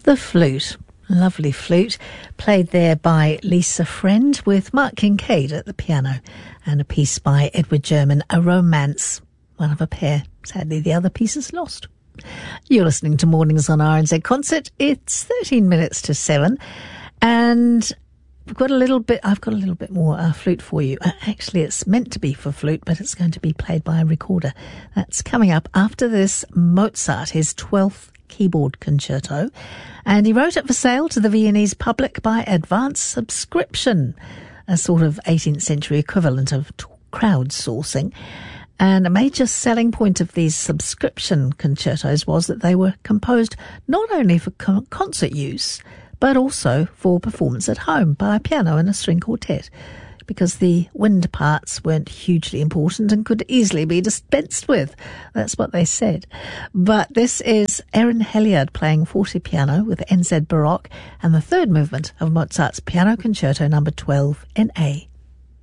The flute. Lovely flute, played there by Lisa Friend with Mark Kincaid at the piano, and a piece by Edward German, A Romance, one of a pair. Sadly, the other piece is lost. You're listening to Mornings on RNZ Concert. It's 13 minutes to 7, and I've got a little bit more flute for you. Actually, it's meant to be for flute, but it's going to be played by a recorder. That's coming up after this. Mozart, his 12th keyboard concerto, and he wrote it for sale to the Viennese public by advance subscription, a sort of 18th century equivalent of crowdsourcing. And a major selling point of these subscription concertos was that they were composed not only for concert use, but also for performance at home by a piano and a string quartet, because the wind parts weren't hugely important and could easily be dispensed with. That's what they said. But this is Aaron Heliard playing fortepiano with NZ Baroque and the third movement of Mozart's Piano Concerto No. 12 in A.